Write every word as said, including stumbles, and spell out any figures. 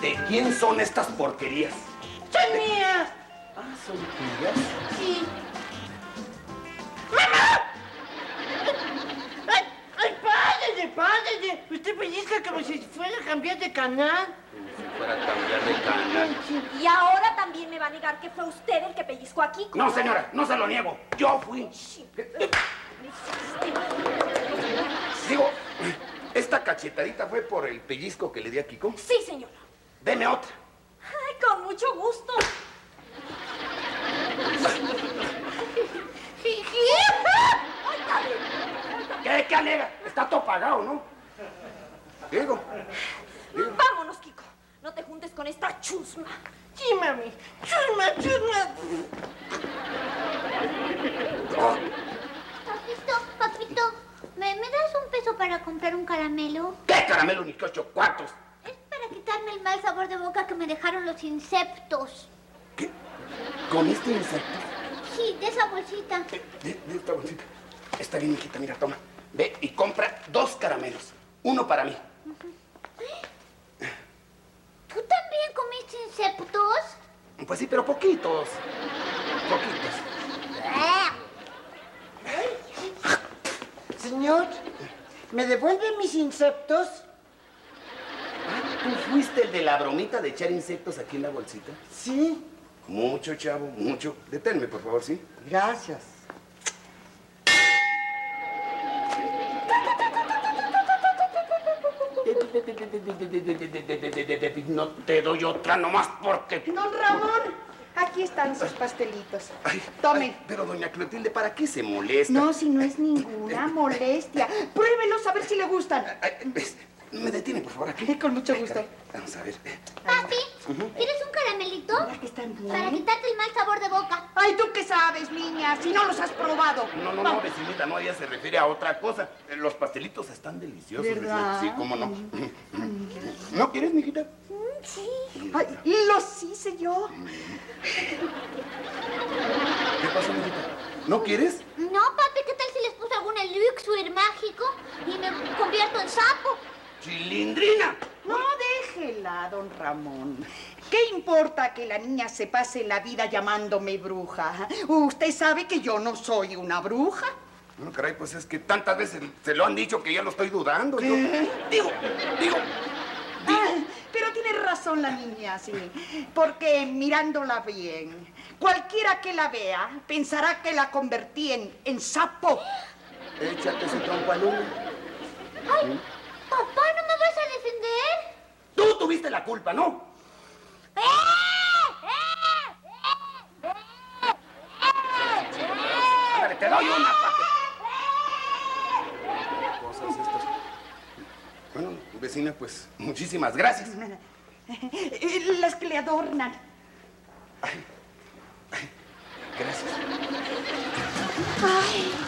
¿De quién son estas porquerías? ¡Son mías! Ah, ¿son tuyas? Sí. ¡Mamá! ¡Ay, ay, párale, párale! Usted pellizca como si fuera a cambiar de canal. Si fuera a cambiar de canal. Y ahora también me va a negar que fue usted el que pellizcó a Kiko. No, señora, no se lo niego. Yo fui. Digo, ¿esta cachetadita fue por el pellizco que le di a Kiko? Sí, señora. Deme otra. Ay, con mucho gusto. ¿Qué, qué alega? Está todo pagado, ¿no? Digo, digo. Vámonos, Kiko. No te juntes con esta chusma. Sí, mami. Chusma, chusma. Oh. Papito, papito, ¿me, ¿me das un peso para comprar un caramelo? ¿Qué caramelo ni qué ocho cuartos? Es para quitarme el mal sabor de boca que me dejaron los insectos. ¿Qué? ¿Con este insecto? Sí, de esa bolsita. De, de, de esta bolsita. Está bien, hijita, mira, toma. Ve y compra dos caramelos. Uno para mí. ¿Tú también comiste insectos? Pues sí, pero poquitos. Poquitos. Señor, ¿me devuelve mis insectos? ¿Tú fuiste el de la bromita de echar insectos aquí en la bolsita? Sí. Mucho, chavo, mucho. Deténme, por favor, ¿sí? Gracias. No te doy otra nomás porque... Don Ramón, aquí están sus pastelitos. Ay, Tome. ay, pero doña Clotilde, ¿para qué se molesta? No, si no es ninguna molestia. Pruébelos a ver si le gustan. Ay, ves, me detiene, por favor, aquí. Con mucho gusto. Caray, vamos a ver. Papi, ¿quieres un caramelito? Mira que están bien. Para quitarte el mal sabor de boca. Ay, ¿tú qué sabes, niña? Si no los has probado. No, no, no, vecinita, no, ella se refiere a otra cosa. Los pastelitos están deliciosos. ¿Verdad? vecinita. Sí, cómo no. ¿No quieres, mijita? Sí. Ay, los hice yo. ¿Qué pasó, mijita? ¿No quieres? No, papi, ¿qué tal si les puse algún elixir mágico y me convierto en sapo? ¡Chilindrina! No, déjela, don Ramón. ¿Qué importa que la niña se pase la vida llamándome bruja? Usted sabe que yo no soy una bruja. Bueno, caray, pues es que tantas veces se lo han dicho que ya lo estoy dudando. ¿Qué? Yo, digo, digo, Ah, pero tiene razón la niña, sí. Porque mirándola bien, cualquiera que la vea pensará que la convertí en, en sapo. échate ese trompo al humo. Ay, papá, ¿no me vas a defender? Tú tuviste la culpa, ¿no? Ándale, te doy una pa' que- Cosas estas. Bueno, vecina, pues muchísimas gracias. Las que le adornan. Ay, ay, gracias. Ay.